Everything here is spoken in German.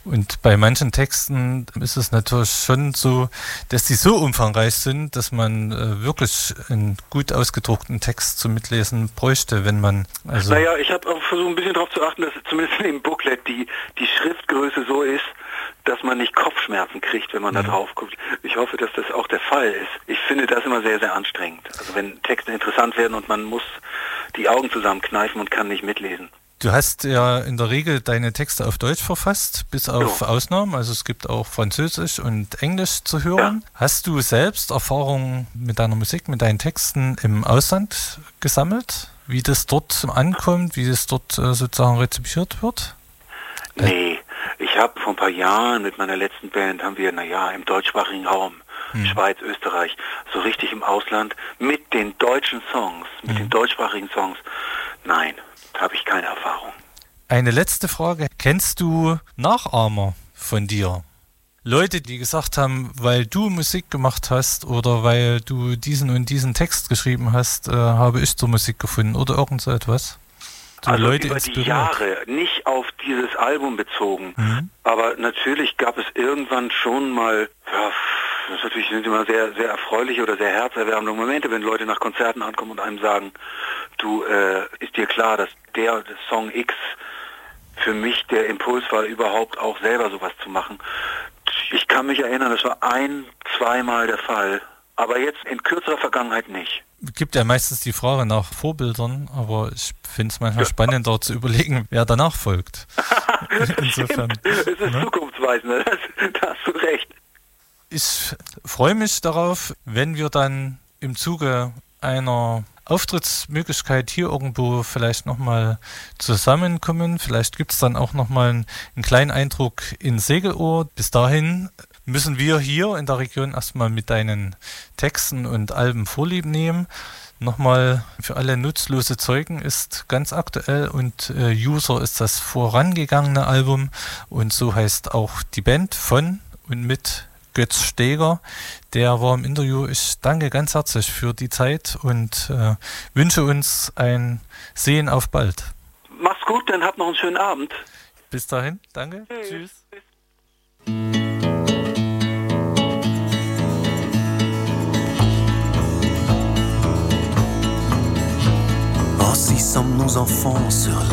Und bei manchen Texten ist es natürlich schon so, dass die so umfangreich sind, dass man wirklich einen gut ausgedruckten Text zum Mitlesen bräuchte, wenn man... Naja, ich habe auch versucht, ein bisschen darauf zu achten, dass zumindest im Booklet die Schriftgröße so ist, dass man nicht Kopfschmerzen kriegt, wenn man da drauf guckt. Ich hoffe, dass das auch der Fall ist. Ich finde das immer sehr, sehr anstrengend. Also wenn Texte interessant werden und man muss die Augen zusammenkneifen und kann nicht mitlesen. Du hast ja in der Regel deine Texte auf Deutsch verfasst, bis auf Ausnahmen. Also es gibt auch Französisch und Englisch zu hören. Ja. Hast du selbst Erfahrungen mit deiner Musik, mit deinen Texten im Ausland gesammelt? Wie das dort ankommt, wie es dort sozusagen rezipiert wird? Nee, ich habe vor ein paar Jahren mit meiner letzten Band, haben wir, im deutschsprachigen Raum, Schweiz, Österreich, so richtig im Ausland, mit den deutschen Songs, mit den deutschsprachigen Songs, nein. Habe ich keine Erfahrung. Eine letzte Frage. Kennst du Nachahmer von dir? Leute, die gesagt haben, weil du Musik gemacht hast oder weil du diesen und diesen Text geschrieben hast, habe ich zur Musik gefunden oder irgend so etwas? Also Leute über die Jahre, nicht auf dieses Album bezogen, aber natürlich gab es irgendwann schon mal, das natürlich sind immer sehr, sehr erfreuliche oder sehr herzerwärmende Momente, wenn Leute nach Konzerten ankommen und einem sagen, du, ist dir klar, dass der Song X für mich der Impuls war, überhaupt auch selber sowas zu machen. Ich kann mich erinnern, das war zweimal der Fall, aber jetzt in kürzerer Vergangenheit nicht. Es gibt ja meistens die Frage nach Vorbildern, aber ich finde es manchmal spannender zu überlegen, wer danach folgt. Insofern. Es ist zukunftsweisend, da hast du recht. Ich freue mich darauf, wenn wir dann im Zuge einer Auftrittsmöglichkeit hier irgendwo vielleicht nochmal zusammenkommen. Vielleicht gibt es dann auch nochmal einen kleinen Eindruck in Segelohr. Bis dahin müssen wir hier in der Region erstmal mit deinen Texten und Alben Vorlieb nehmen. Nochmal für alle nutzlose Zeugen ist ganz aktuell und User ist das vorangegangene Album und so heißt auch die Band von und mit Götz Steger, der war im Interview. Ich danke ganz herzlich für die Zeit und wünsche uns ein Sehen auf bald. Mach's gut, dann habt noch einen schönen Abend. Bis dahin, danke. Tschüss. Oh, si sommes nos enfants sur la